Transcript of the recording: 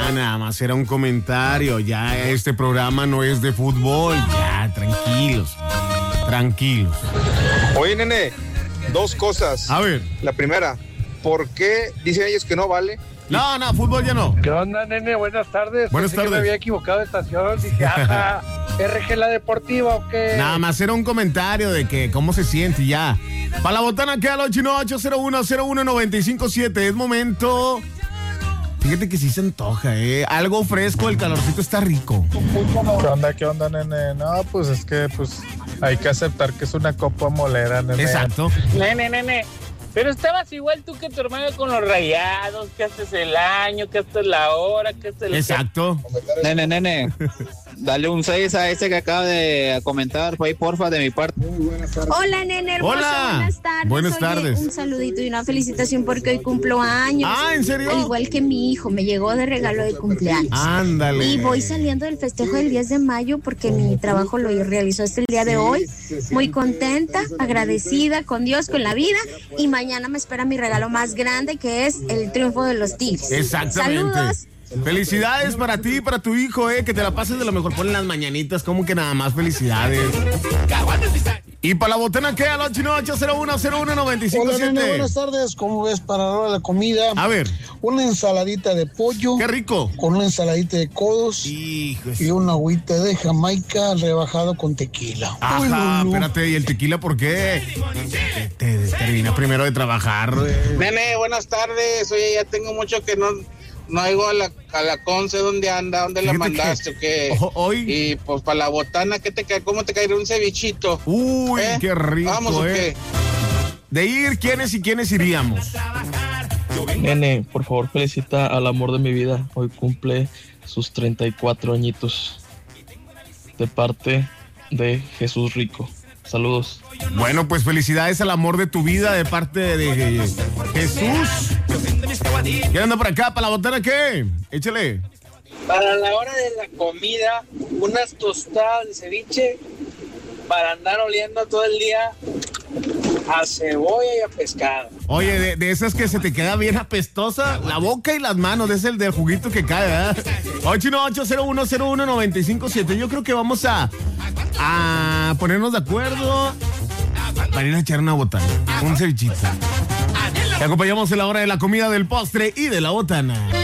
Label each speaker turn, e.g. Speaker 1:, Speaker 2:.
Speaker 1: nada más era un comentario. Ya este programa no es de fútbol. Ya, tranquilos. Tranquilos.
Speaker 2: Oye, nene, dos cosas.
Speaker 1: A ver.
Speaker 2: La primera, ¿por qué dicen ellos que no vale?
Speaker 1: No, fútbol ya no.
Speaker 3: ¿Qué onda, nene? Buenas tardes.
Speaker 1: Buenas
Speaker 3: Pensé
Speaker 1: tardes.
Speaker 3: que me había equivocado de estación. Dije, ajá, RG la deportiva o qué.
Speaker 1: Nada más era un comentario de que cómo se siente y ya. Para la botana queda el 818-01-01957. Es momento. Fíjate que sí se antoja, algo fresco, el calorcito está rico.
Speaker 4: ¿Qué onda, nene? No, pues es que hay que aceptar que es una copa molera, nene.
Speaker 1: Exacto.
Speaker 5: Nene. Pero estabas igual tú que tu hermano con los Rayados, que haces el año, que haces la hora, que haces el...
Speaker 1: Exacto.
Speaker 6: Nene, dale un 6 a ese que acaba de comentar, por ahí, porfa, de mi parte.
Speaker 7: Hola, nene hermoso.
Speaker 1: Hola. Buenas tardes.
Speaker 7: Un saludito y una felicitación porque hoy cumplo años.
Speaker 1: Ah, ¿en serio?
Speaker 7: Al igual que mi hijo, me llegó de regalo de cumpleaños.
Speaker 1: Ándale.
Speaker 7: Y voy saliendo del festejo del 10 de mayo porque mi trabajo lo realizó hasta el día de hoy. Muy contenta, agradecida con Dios, con la vida. Y mañana me espera mi regalo más grande, que es el triunfo de los Tigres.
Speaker 1: Exactamente.
Speaker 7: Saludos.
Speaker 1: Felicidades para ti y para tu hijo, que te la pases de lo mejor. Ponen las mañanitas, como que nada más felicidades. Y para la botana queda el 818-01-01957.
Speaker 8: Hola, nene, buenas tardes. ¿Cómo ves para la hora de la comida?
Speaker 1: A ver.
Speaker 8: Una ensaladita de pollo.
Speaker 1: Qué rico.
Speaker 8: Con una ensaladita de codos.
Speaker 1: Híjole.
Speaker 8: Y una agüita de Jamaica rebajado con tequila.
Speaker 1: Ajá, espérate, ¿y el tequila por qué? Te termina primero de trabajar.
Speaker 5: Nene, buenas tardes. Oye, ya tengo mucho que no oigo a la Conce. ¿Dónde anda? ¿Dónde la mandaste? ¿Qué?
Speaker 1: Hoy.
Speaker 5: Y pues para la botana, ¿cómo te caería un cevichito?
Speaker 1: Uy, qué rico,
Speaker 5: ¿Vamos o qué?
Speaker 1: De ir, ¿quiénes iríamos?
Speaker 9: Nene, por favor, felicita al amor de mi vida. Hoy cumple sus 34 añitos. De parte de Jesús Rico. Saludos.
Speaker 1: Bueno, pues felicidades al amor de tu vida de parte de Jesús. ¿Qué anda por acá? ¿Para la botana qué? Échale.
Speaker 5: Para la hora de la comida, unas tostadas de ceviche para andar oliendo todo el día a cebolla y a pescado.
Speaker 1: Oye, de esas que se te queda bien apestosa, la boca y las manos, es el del juguito que cae, ¿verdad? 818-01-01957. Yo creo que vamos a ponernos de acuerdo para ir a echar una botana, un cevichito. Te acompañamos en la hora de la comida, del postre y de la botana.